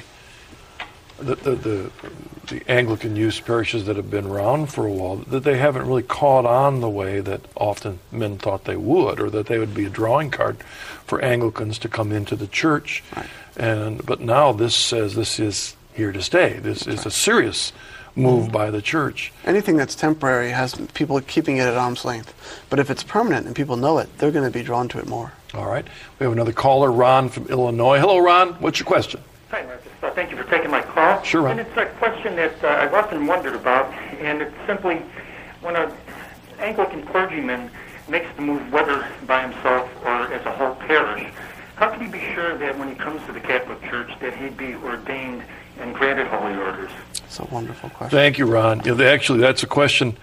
the, the, the, the Anglican youth parishes that have been around for a while, that they haven't really caught on the way that often men thought they would, or that they would be a drawing card for Anglicans to come into the church. Right. And but now this says this is here to stay. This That's is right. a serious move by the church. Anything that's temporary has people keeping it at arm's length. But if it's permanent and people know it, they're going to be drawn to it more. All right. We have another caller, Ron from Illinois. Hello, Ron. What's your question? Hi, Marcus. Uh, thank you for taking my call. Sure, Ron. And it's a question that uh, I've often wondered about, and it's simply when an Anglican clergyman makes the move, whether by himself or as a whole parish, how can he be sure that when he comes to the Catholic Church that he'd be ordained and granted holy orders? It's a wonderful question. Thank you, Ron. You know, actually, that's a question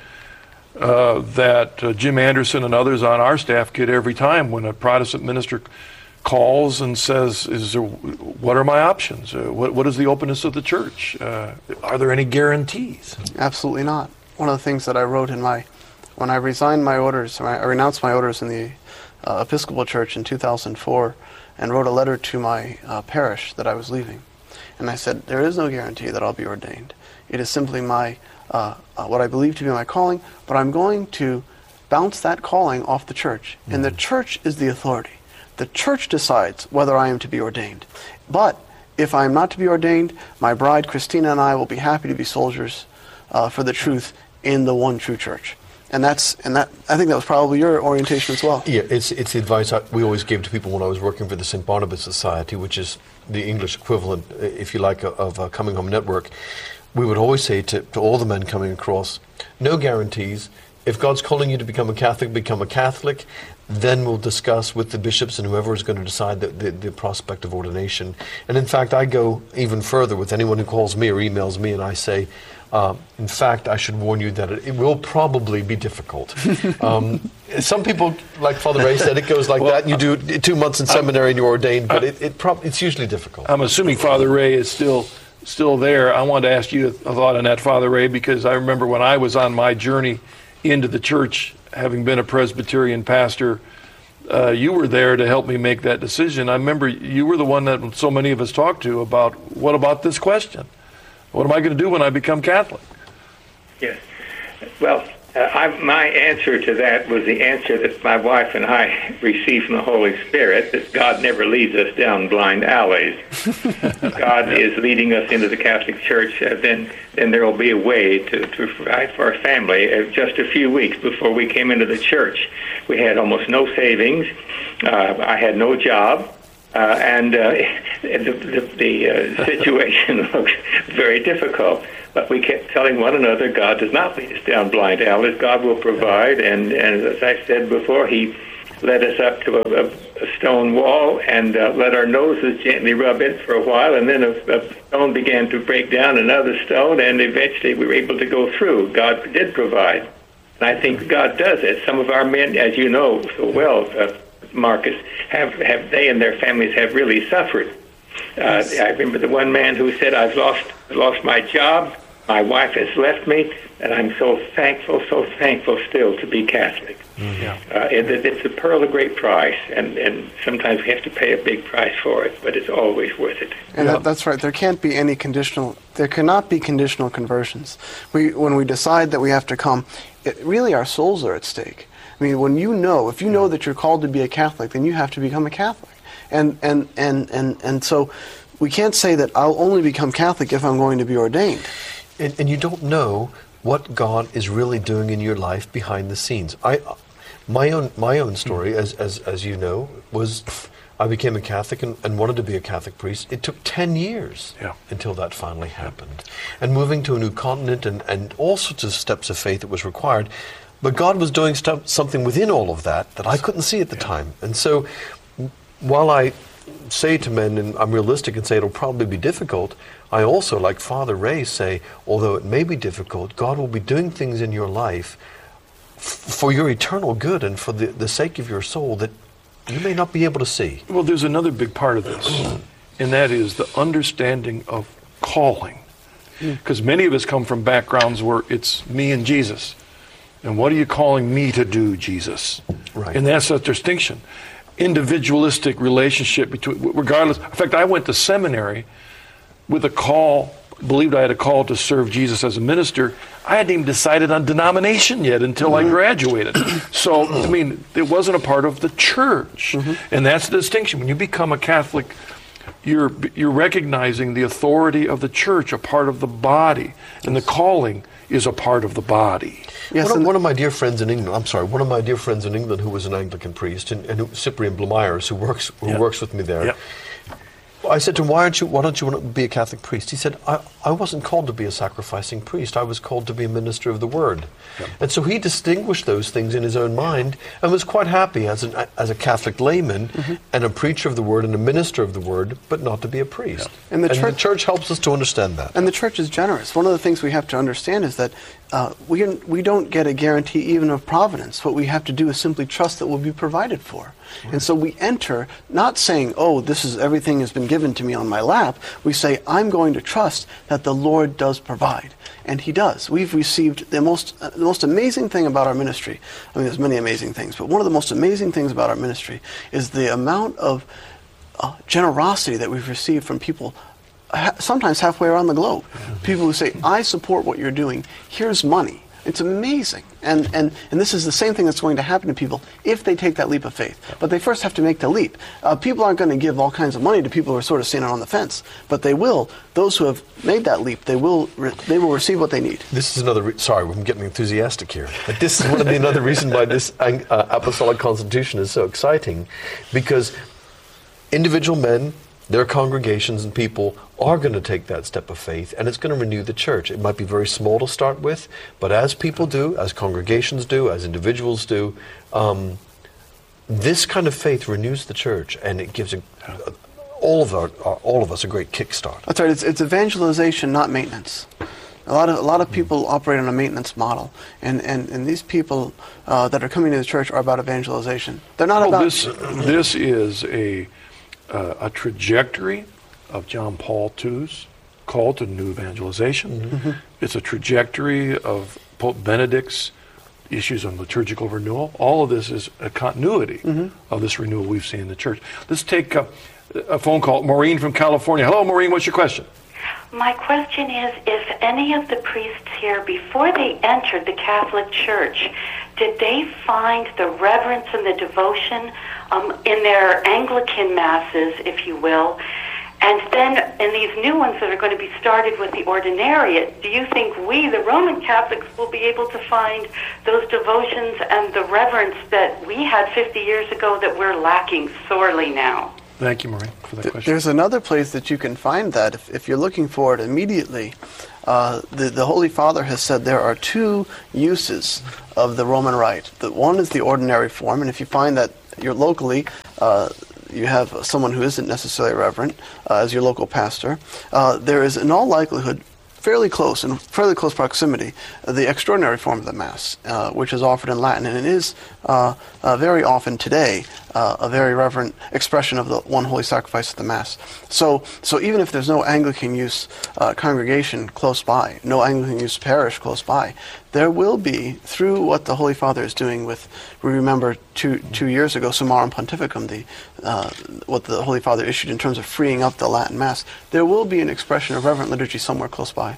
uh, that uh, Jim Anderson and others on our staff get every time when a Protestant minister calls and says, "Is there? What are my options? Uh, what, what is the openness of the church? Uh, are there any guarantees?" Absolutely not. One of the things that I wrote in my, when I resigned my orders, I renounced my orders in the uh, Episcopal Church in two thousand four, and wrote a letter to my uh, parish that I was leaving. And I said, there is no guarantee that I'll be ordained. It is simply my, uh, uh, what I believe to be my calling, but I'm going to bounce that calling off the church. Mm-hmm. And the church is the authority. The church decides whether I am to be ordained. But if I am not to be ordained, my bride Christina and I will be happy to be soldiers uh, for the truth in the one true church. And that's and that. I think that was probably your orientation as well. Yeah, it's it's the advice I, we always gave to people when I was working for the Saint Barnabas Society, which is the English equivalent, if you like, of a Coming Home Network. We would always say to, to all the men coming across, no guarantees. If God's calling you to become a Catholic, become a Catholic. Then we'll discuss with the bishops and whoever is going to decide the, the, the prospect of ordination. And in fact, I go even further with anyone who calls me or emails me, and I say, uh, in fact, I should warn you that it, it will probably be difficult. um, some people, like Father Ray said, it goes like well, that. You do two months in seminary and you're ordained, but it, it prob- it's usually difficult. I'm assuming Father Ray is still still there. I wanted to ask you a thought on that, Father Ray, because I remember when I was on my journey into the church, having been a Presbyterian pastor, uh, you were there to help me make that decision. I remember you were the one that so many of us talked to about, what about this question? What am I going to do when I become Catholic? Yes. Well, uh, I, my answer to that was the answer that my wife and I received from the Holy Spirit, that God never leads us down blind alleys. God is leading us into the Catholic Church, uh, then then there will be a way to, to provide for our family. Uh, just a few weeks before we came into the church, we had almost no savings. Uh, I had no job. Uh, and uh, the, the, the uh, situation looked very difficult. But we kept telling one another, God does not lead us down blind alleys. God will provide. And, and as I said before, he led us up to a, a stone wall and uh, let our noses gently rub in for a while. And then a, a stone began to break down, another stone, and eventually we were able to go through. God did provide. And I think God does it. Some of our men, as you know so well, uh, Marcus, have, have they and their families have really suffered. Uh, I remember the one man who said, I've lost lost my job, my wife has left me, and I'm so thankful, so thankful still to be Catholic. Mm-hmm. Uh, it, it's a pearl of great price, and, and sometimes we have to pay a big price for it, but it's always worth it. And that, that's right. There can't be any conditional, there cannot be conditional conversions. We, when we decide that we have to come, it, really our souls are at stake. I mean, when you know, if you know that you're called to be a Catholic, then you have to become a Catholic. And and, and, and, and so we can't say that I'll only become Catholic if I'm going to be ordained. And, and you don't know what God is really doing in your life behind the scenes. I, my own my own story, as as, as you know, was I became a Catholic and, and wanted to be a Catholic priest. It took ten years yeah. until that finally happened. And moving to a new continent and, and all sorts of steps of faith that was required. But God was doing st- something within all of that that I couldn't see at the yeah. time. And so while I say to men, and I'm realistic and say it'll probably be difficult, I also, like Father Ray, say, although it may be difficult, God will be doing things in your life f- for your eternal good and for the, the sake of your soul that you may not be able to see. Well, there's another big part of this, and that is the understanding of calling. Because mm. many of us come from backgrounds where it's me and Jesus. And what are you calling me to do, Jesus? Right. And that's a distinction. Individualistic relationship between, regardless. In fact, I went to seminary with a call, believed I had a call to serve Jesus as a minister. I hadn't even decided on denomination yet until mm-hmm. I graduated. So, I mean, it wasn't a part of the church. Mm-hmm. And that's the distinction. When you become a Catholic, you're you're recognizing the authority of the church, a part of the body, and the calling is a part of the body. Yes, one, of, one of my dear friends in England, I'm sorry, one of my dear friends in England who was an Anglican priest, and, and who, Cyprian Blumeyers, who works who yeah. works with me there. Yeah. I said to him, why, aren't you, why don't you want to be a Catholic priest? He said, I, I wasn't called to be a sacrificing priest. I was called to be a minister of the Word. Yep. And so he distinguished those things in his own mind and was quite happy as, an, as a Catholic layman mm-hmm. and a preacher of the Word and a minister of the Word, but not to be a priest. Yep. And, the, and church, the church helps us to understand that. And the church is generous. One of the things we have to understand is that uh, we, we don't get a guarantee even of providence. What we have to do is simply trust that we'll be provided for. And so we enter not saying, oh, this is everything has been given to me on my lap. We say, I'm going to trust that the Lord does provide. And he does. We've received the most uh, the most amazing thing about our ministry. I mean, there's many amazing things, but one of the most amazing things about our ministry is the amount of uh, generosity that we've received from people ha- sometimes halfway around the globe. Mm-hmm. People who say, I support what you're doing. Here's money. It's amazing. And, and and this is the same thing that's going to happen to people if they take that leap of faith. But they first have to make the leap. Uh, people aren't going to give all kinds of money to people who are sort of standing on the fence. But they will. Those who have made that leap, they will re- they will receive what they need. This is another... Re- sorry, I'm getting enthusiastic here. But this is one of the another reason why this uh, Apostolic Constitution is so exciting. Because individual men, their congregations and people are going to take that step of faith, and it's going to renew the church. It might be very small to start with, but as people do, as congregations do, as individuals do, um, this kind of faith renews the church, and it gives a, uh, all of our, our all of us a great kickstart. That's right. It's, it's evangelization, not maintenance. A lot of a lot of people operate on a maintenance model, and, and, and these people uh, that are coming to the church are about evangelization. They're not well, about. This this is a uh, a trajectory of John Paul the Second's call to new evangelization. Mm-hmm. It's a trajectory of Pope Benedict's issues on liturgical renewal. All of this is a continuity mm-hmm. of this renewal we've seen in the church. Let's take a, a phone call. Maureen from California. Hello, Maureen. What's your question? My question is, if any of the priests here, before they entered the Catholic Church, did they find the reverence and the devotion um, in their Anglican masses, if you will? And then in these new ones that are going to be started with the ordinariate, do you think we, the Roman Catholics, will be able to find those devotions and the reverence that we had fifty years ago that we're lacking sorely now? Thank you, Marie, for that Th- question. There's another place that you can find that if, if you're looking for it immediately. Uh, the, the Holy Father has said there are two uses of the Roman Rite. The one is the ordinary form, and if you find that you're locally, uh, you have someone who isn't necessarily reverent uh, as your local pastor, uh, there is in all likelihood fairly close, in fairly close proximity, uh, the extraordinary form of the Mass, uh, which is offered in Latin, and it is uh, uh, very often today uh, a very reverent expression of the one holy sacrifice of the Mass. So, so even if there's no Anglican use uh, congregation close by, no Anglican use parish close by, there will be, through what the Holy Father is doing with, we remember two two years ago, Summarum Pontificum, the uh, what the Holy Father issued in terms of freeing up the Latin Mass, there will be an expression of reverent liturgy somewhere close by.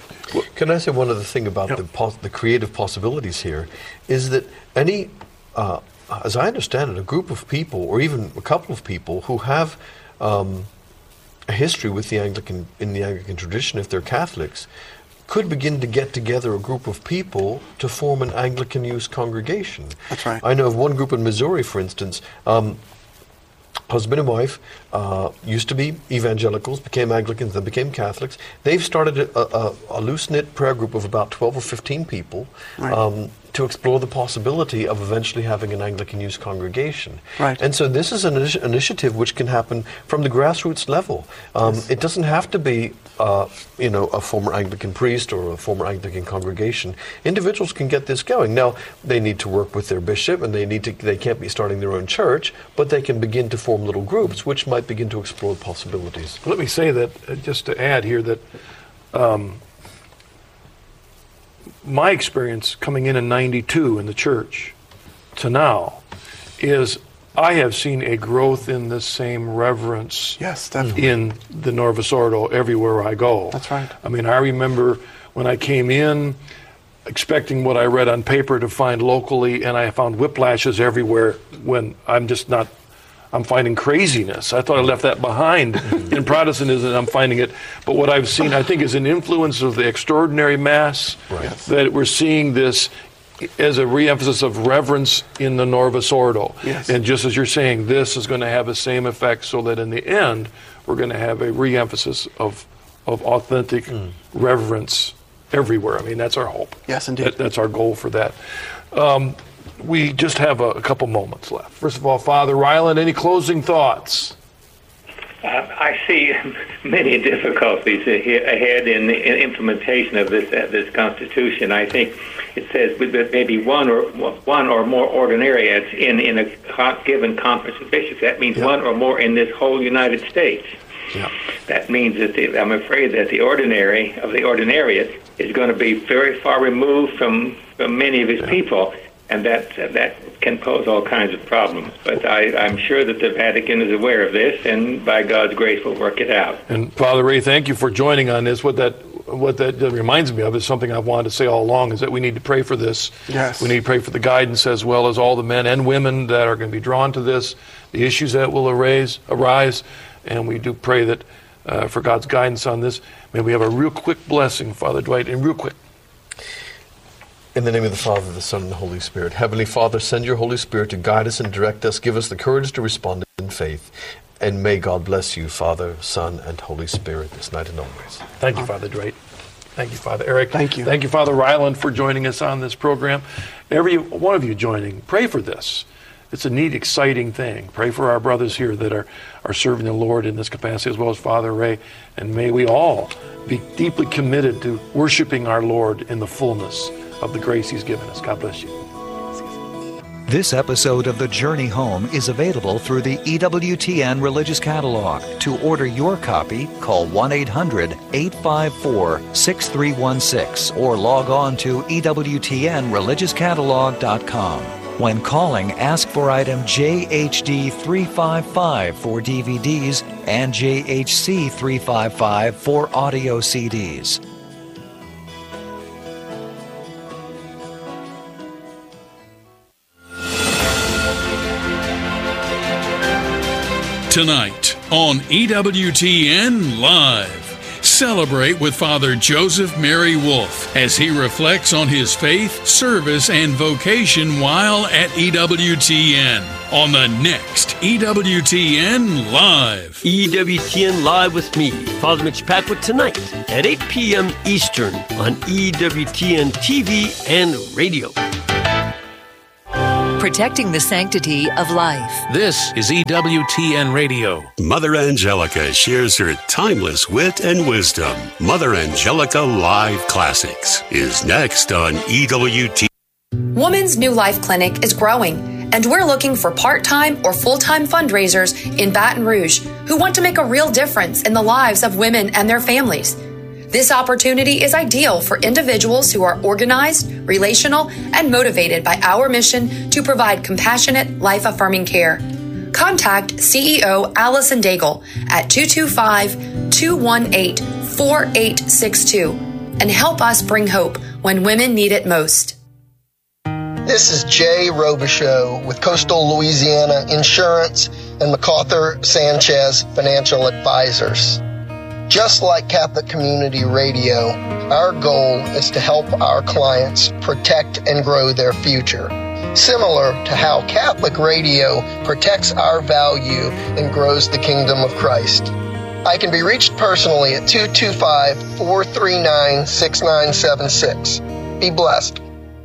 Can I say one other thing about Yep. the pos- the creative possibilities here? Is that any, uh, as I understand it, a group of people, or even a couple of people who have um, a history with the Anglican in the Anglican tradition, if they're Catholics, could begin to get together a group of people to form an Anglican youth congregation. That's right. I know of one group in Missouri, for instance. Um, Husband and wife uh, used to be evangelicals, became Anglicans, then became Catholics. They've started a, a, a loose-knit prayer group of about twelve or fifteen people Right. um, to explore the possibility of eventually having an Anglican youth congregation. Right. And so this is an initi- initiative which can happen from the grassroots level. Um, Yes. It doesn't have to be, uh, you know, a former Anglican priest or a former Anglican congregation. Individuals can get this going. Now, they need to work with their bishop, and they need to. They can't be starting their own church, but they can begin to form little groups, which might begin to explore possibilities. Let me say that, uh, just to add here, that um, my experience coming in in ninety-two in the church to now is I have seen a growth in this same reverence Yes, definitely. in the Novus Ordo everywhere I go. That's right. I mean, I remember when I came in expecting what I read on paper to find locally, and I found whiplashes everywhere when I'm just not, I'm finding craziness. I thought I left that behind in Protestantism, and I'm finding it. But what I've seen, I think, is an influence of the extraordinary Mass, Right. that we're seeing this as a re-emphasis of reverence in the Novus Ordo. Yes. And just as you're saying, this is going to have the same effect, so that in the end, we're going to have a re-emphasis of, of authentic reverence everywhere. I mean, that's our hope. Yes, indeed. That, that's our goal for that. Um, we just have a, a couple moments left. First of all, Father Ryland, any closing thoughts? Uh, I see many difficulties ahe- ahead in the in implementation of this uh, this Constitution. I think it says with with maybe one or one or more ordinariates in in a co- given conference of bishops. That means Yeah. one or more in this whole United States. Yeah. That means that the, I'm afraid that the ordinary of the ordinariate is going to be very far removed from, from many of his Yeah. people, and that that can pose all kinds of problems. But I, I'm sure that the Vatican is aware of this, and by God's grace, will work it out. And Father Ray, thank you for joining on this. What that what that reminds me of is something I've wanted to say all along, is that we need to pray for this. Yes. We need to pray for the guidance, as well as all the men and women that are going to be drawn to this, the issues that will arise, arise. And we do pray that uh, for God's guidance on this. May we have a real quick blessing, Father Dwight, and real quick. In the name of the Father, the Son, and the Holy Spirit. Heavenly Father, send your Holy Spirit to guide us and direct us. Give us the courage to respond in faith. And may God bless you, Father, Son, and Holy Spirit, this night and always. Thank you, Father Dwight. Thank you, Father Eric. Thank you. Thank you, Father Ryland, for joining us on this program. Every one of you joining, pray for this. It's a neat, exciting thing. Pray for our brothers here that are, are serving the Lord in this capacity, as well as Father Ray. And may we all be deeply committed to worshiping our Lord in the fullness of the grace He's given us. God bless you. This episode of The Journey Home is available through the E W T N Religious Catalog. To order your copy, call one eight hundred, eight five four, six three one six or log on to E W T N religious catalog dot com. When calling, ask for item J H D three fifty-five for D V Ds and J H C three fifty-five for audio C Ds. Tonight on E W T N Live. Celebrate with Father Joseph Mary Wolf as he reflects on his faith, service, and vocation while at E W T N on the next E W T N Live. E W T N Live with me, Father Mitch Packwood, tonight at eight p.m. Eastern on E W T N T V and radio. Protecting the sanctity of life. This is E W T N Radio. Mother Angelica shares her timeless wit and wisdom. Mother Angelica Live Classics is next on E W T N. Woman's New Life Clinic is growing, and we're looking for part-time or full-time fundraisers in Baton Rouge who want to make a real difference in the lives of women and their families. This opportunity is ideal for individuals who are organized, relational, and motivated by our mission to provide compassionate, life-affirming care. Contact C E O Allison Daigle at two two five, two one eight, four eight six two and help us bring hope when women need it most. This is Jay Robichaux with Coastal Louisiana Insurance and MacArthur Sanchez Financial Advisors. Just like Catholic Community Radio, our goal is to help our clients protect and grow their future, similar to how Catholic Radio protects our value and grows the kingdom of Christ. I can be reached personally at two two five, four three nine, six nine seven six. Be blessed.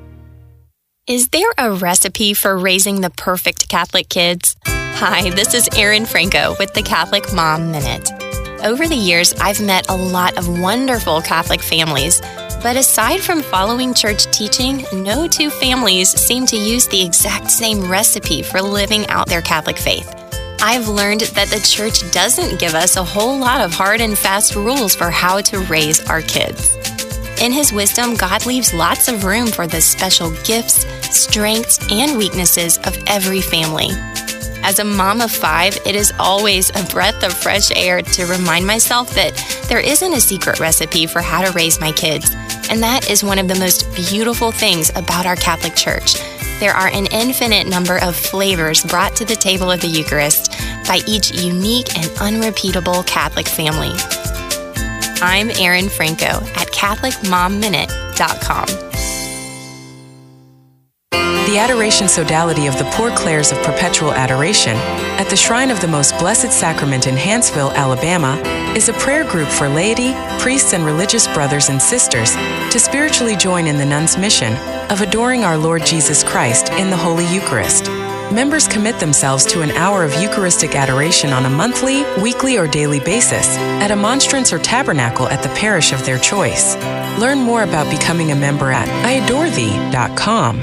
Is there a recipe for raising the perfect Catholic kids? Hi, this is Erin Franco with the Catholic Mom Minute. Over the years, I've met a lot of wonderful Catholic families, but aside from following church teaching, no two families seem to use the exact same recipe for living out their Catholic faith. I've learned that the church doesn't give us a whole lot of hard and fast rules for how to raise our kids. In His wisdom, God leaves lots of room for the special gifts, strengths, and weaknesses of every family. As a mom of five, it is always a breath of fresh air to remind myself that there isn't a secret recipe for how to raise my kids. And that is one of the most beautiful things about our Catholic Church. There are an infinite number of flavors brought to the table of the Eucharist by each unique and unrepeatable Catholic family. I'm Erin Franco at Catholic Mom Minute dot com. The Adoration Sodality of the Poor Clares of Perpetual Adoration at the Shrine of the Most Blessed Sacrament in Hanceville, Alabama, is a prayer group for laity, priests, and religious brothers and sisters to spiritually join in the nuns' mission of adoring our Lord Jesus Christ in the Holy Eucharist. Members commit themselves to an hour of Eucharistic adoration on a monthly, weekly, or daily basis at a monstrance or tabernacle at the parish of their choice. Learn more about becoming a member at I adore thee dot com.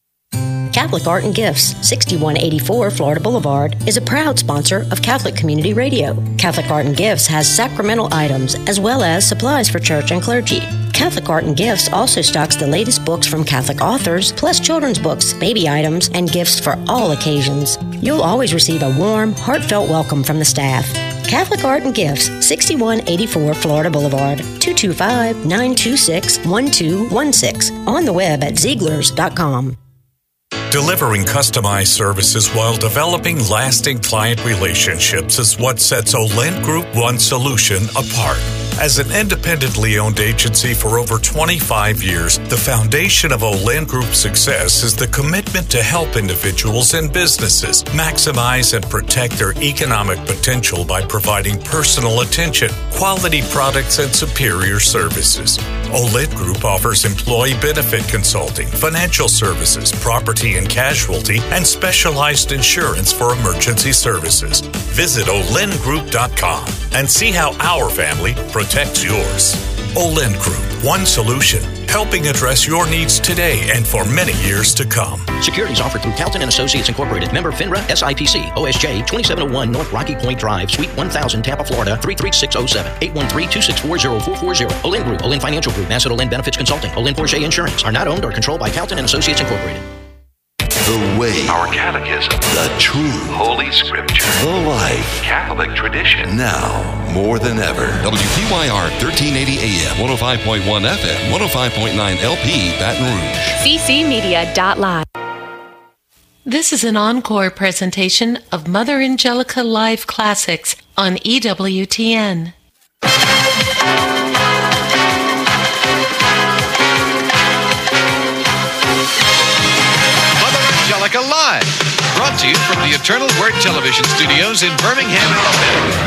Catholic Art and Gifts, sixty-one eighty-four Florida Boulevard, is a proud sponsor of Catholic Community Radio. Catholic Art and Gifts has sacramental items as well as supplies for church and clergy. Catholic Art and Gifts also stocks the latest books from Catholic authors, plus children's books, baby items, and gifts for all occasions. You'll always receive a warm, heartfelt welcome from the staff. Catholic Art and Gifts, sixty-one eighty-four Florida Boulevard, two two five, nine two six, one two one six. On the web at Zieglers dot com. Delivering customized services while developing lasting client relationships is what sets Olent Group One Solution apart. As an independently owned agency for over twenty-five years, the foundation of Olent Group's success is the commitment to help individuals and businesses maximize and protect their economic potential by providing personal attention, quality products, and superior services. Olent Group offers employee benefit consulting, financial services, property and casualty, and specialized insurance for emergency services. Visit olent group dot com and see how our family protects yours. Olent Group, one solution, helping address your needs today and for many years to come. Securities offered through Calton and Associates Incorporated. Member FINRA S I P C. O S J twenty-seven oh one North Rocky Point Drive, Suite one thousand, Tampa, Florida three three six oh seven. eight one three, two six four, oh four four oh. Olent Group, Olent Financial Group, Nassau Olent Benefits Consulting, Olent Porsche Insurance are not owned or controlled by Calton and Associates Incorporated. The way. Our catechism. The truth. Holy Scripture. The life. Catholic tradition. Now, more than ever. W T Y R thirteen eighty A M, one oh five point one F M, one oh five point nine L P, Baton Rouge. c c media dot live. This is an encore presentation of Mother Angelica Live Classics on E W T N. Angelica Live, brought to you from the Eternal Word Television Studios in Birmingham, Alabama.